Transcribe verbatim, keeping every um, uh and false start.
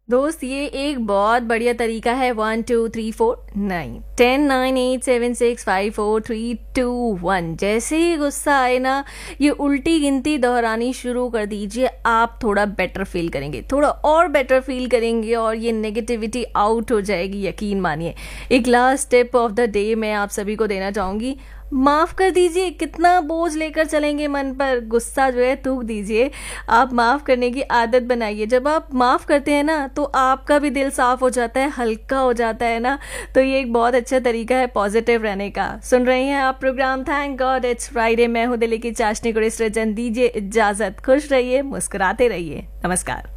दोस्त ये एक बहुत बढ़िया तरीका है। One two three four nine ten nine eight seven six five four three to one. जैसे ही गुस्सा आए ना, ये उल्टी गिनती दोहरानी शुरू कर दीजिए। आप थोड़ा बेटर फील करेंगे, थोड़ा और बेटर फील करेंगे और ये नेगेटिविटी आउट हो जाएगी, यकीन मानिए। एक last tip of the day मैं आप सभी को देना चाहूँगी, माफ कर दीजिए। कितना बोझ लेकर चलेंगे मन पर, गुस्सा जो है थूक दीजिए। आप माफ करने की आदत बनाइए। जब आप माफ करते हैं ना, तो आपका भी दिल साफ हो जाता है, हल्का हो जाता है ना। तो ये एक बहुत अच्छा तरीका है पॉजिटिव रहने का। सुन रहे हैं आप programme thank God it's Friday. मैं हूँ दिल्ली की चाशनी गुरेश रजन। दीजिए इजाजत, खुश रहिए, मुस्कुराते रहिए। नमस्कार।